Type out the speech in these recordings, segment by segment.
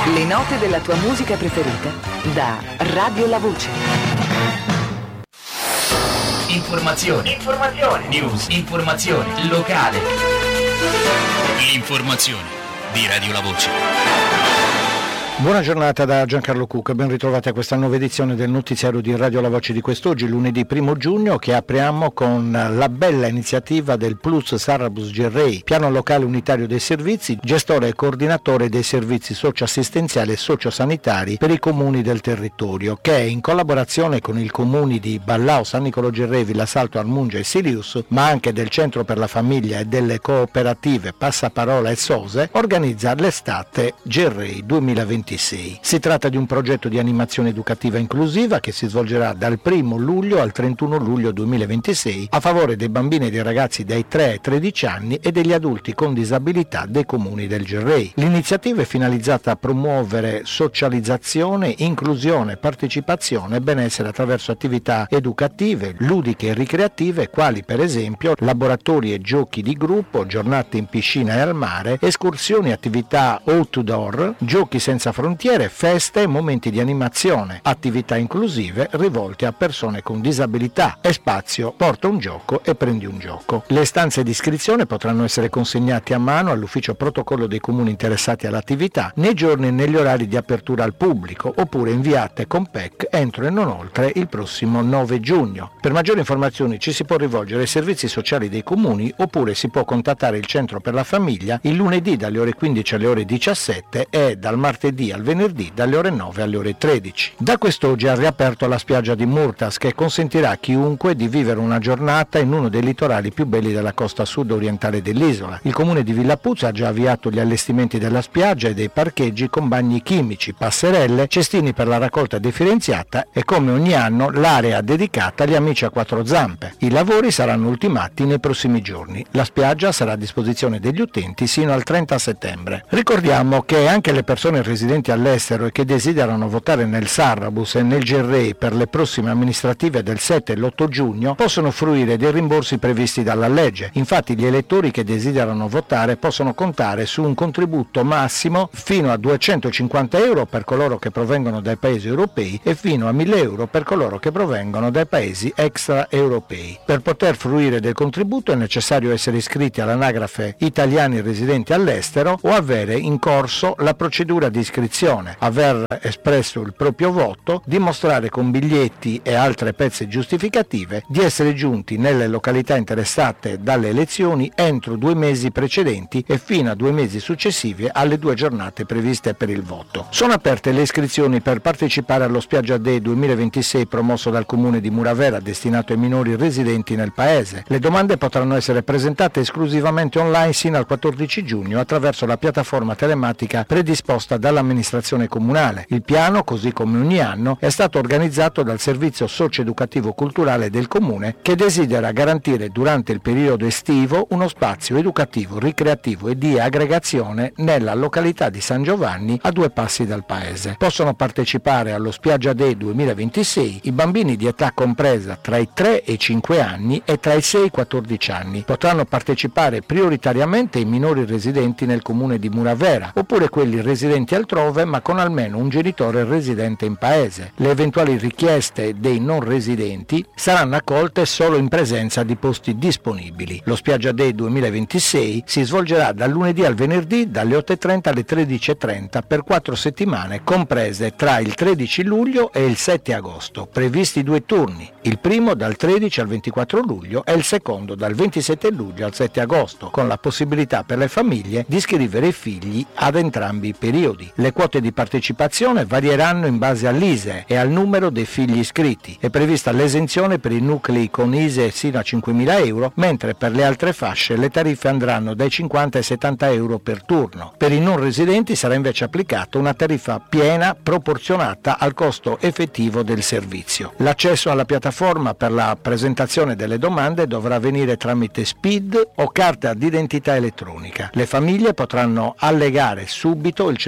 Le note della tua musica preferita da Radio La Voce. Informazione. News. Informazione. Locale. L'informazione di Radio La Voce. Buona giornata da Giancarlo Cucca, ben ritrovati a questa nuova edizione del notiziario di Radio La Voce di quest'oggi, lunedì 1 giugno, che apriamo con la bella iniziativa del Plus Sarrabus Gerrei, piano locale unitario dei servizi, gestore e coordinatore dei servizi socio-assistenziali e sociosanitari per i comuni del territorio, che in collaborazione con i comuni di Ballao, San Nicolo Gerrei, Villasalto, Armungia e Sirius, ma anche del Centro per la Famiglia e delle cooperative Passaparola e Sose, organizza l'estate Gerrei 2026. Si tratta di un progetto di animazione educativa inclusiva che si svolgerà dal 1 luglio al 31 luglio 2026 a favore dei bambini e dei ragazzi dai 3 ai 13 anni e degli adulti con disabilità dei comuni del Gerrei. L'iniziativa è finalizzata a promuovere socializzazione, inclusione, partecipazione e benessere attraverso attività educative, ludiche e ricreative, quali per esempio laboratori e giochi di gruppo, giornate in piscina e al mare, escursioni, attività outdoor, giochi senza frontiere, feste e momenti di animazione, attività inclusive rivolte a persone con disabilità e spazio porta un gioco e prendi un gioco. Le istanze di iscrizione potranno essere consegnate a mano all'ufficio protocollo dei comuni interessati all'attività nei giorni e negli orari di apertura al pubblico oppure inviate con PEC entro e non oltre il prossimo 9 giugno. Per maggiori informazioni ci si può rivolgere ai servizi sociali dei comuni oppure si può contattare il Centro per la Famiglia il lunedì dalle ore 15 alle ore 17 e dal martedì al venerdì dalle ore 9 alle ore 13. Da quest'oggi ha riaperto la spiaggia di Murtas, che consentirà a chiunque di vivere una giornata in uno dei litorali più belli della costa sud orientale dell'isola. Il comune di Villapuzza ha già avviato gli allestimenti della spiaggia e dei parcheggi con bagni chimici, passerelle, cestini per la raccolta differenziata e, come ogni anno, l'area dedicata agli amici a quattro zampe. I lavori saranno ultimati nei prossimi giorni. La spiaggia sarà a disposizione degli utenti sino al 30 settembre. Ricordiamo che anche le persone residenti all'estero e che desiderano votare nel Sarrabus e nel Gerrei per le prossime amministrative del 7 e l'8 giugno possono fruire dei rimborsi previsti dalla legge. Infatti gli elettori che desiderano votare possono contare su un contributo massimo fino a 250 euro per coloro che provengono dai paesi europei e fino a 1000 euro per coloro che provengono dai paesi extraeuropei. Per poter fruire del contributo è necessario essere iscritti all'anagrafe italiani residenti all'estero o avere in corso la procedura di iscrizione, aver espresso il proprio voto, dimostrare con biglietti e altre pezze giustificative di essere giunti nelle località interessate dalle elezioni entro 2 mesi precedenti e fino a 2 mesi successivi alle 2 giornate previste per il voto. Sono aperte le iscrizioni per partecipare allo Spiaggia Day 2026 promosso dal comune di Muravera destinato ai minori residenti nel paese. Le domande potranno essere presentate esclusivamente online sino al 14 giugno attraverso la piattaforma telematica predisposta dall'amministrazione comunale. Il piano, così come ogni anno, è stato organizzato dal servizio socio-educativo culturale del comune che desidera garantire durante il periodo estivo uno spazio educativo, ricreativo e di aggregazione nella località di San Giovanni a 2 passi dal paese. Possono partecipare allo Spiaggia Day 2026 i bambini di età compresa tra i 3 e i 5 anni e tra i 6 e i 14 anni. Potranno partecipare prioritariamente i minori residenti nel comune di Muravera oppure quelli residenti altrove ma con almeno un genitore residente in paese. Le eventuali richieste dei non residenti saranno accolte solo in presenza di posti disponibili. Lo Spiaggia Day 2026 si svolgerà dal lunedì al venerdì dalle 8:30 alle 13:30 per 4 settimane comprese tra il 13 luglio e il 7 agosto. Previsti 2 turni, il primo dal 13 al 24 luglio e il secondo dal 27 luglio al 7 agosto, con la possibilità per le famiglie di iscrivere i figli ad entrambi i periodi. Le quote di partecipazione varieranno in base all'ISEE e al numero dei figli iscritti. È prevista l'esenzione per i nuclei con ISEE sino a 5.000 euro, mentre per le altre fasce le tariffe andranno dai 50 ai 70 euro per turno. Per i non residenti sarà invece applicata una tariffa piena proporzionata al costo effettivo del servizio. L'accesso alla piattaforma per la presentazione delle domande dovrà avvenire tramite SPID o carta d'identità elettronica. Le famiglie potranno allegare subito il certificato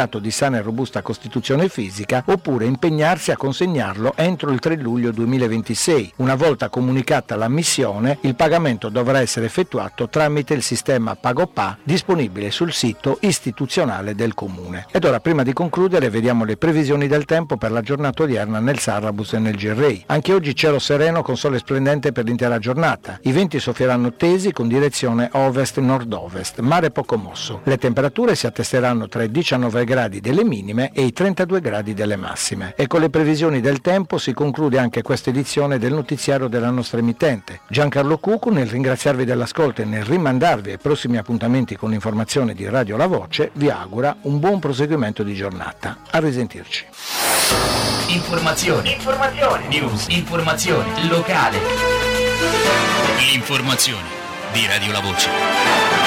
stato di sana e robusta costituzione fisica, oppure impegnarsi a consegnarlo entro il 3 luglio 2026. Una volta comunicata l'ammissione, il pagamento dovrà essere effettuato tramite il sistema PagoPA disponibile sul sito istituzionale del Comune. Ed ora, prima di concludere, vediamo le previsioni del tempo per la giornata odierna nel Sarrabus e nel Girrei. Anche oggi cielo sereno con sole splendente per l'intera giornata. I venti soffieranno tesi con direzione ovest-nord-ovest, mare poco mosso. Le temperature si attesteranno tra i 19 gradi delle minime e i 32 gradi delle massime. E con le previsioni del tempo si conclude anche questa edizione del notiziario della nostra emittente. Giancarlo Cucu, nel ringraziarvi dell'ascolto e nel rimandarvi ai prossimi appuntamenti con l'informazione di Radio La Voce, vi augura un buon proseguimento di giornata. A risentirci. Informazioni, news, informazione locale. L'informazione di Radio La Voce.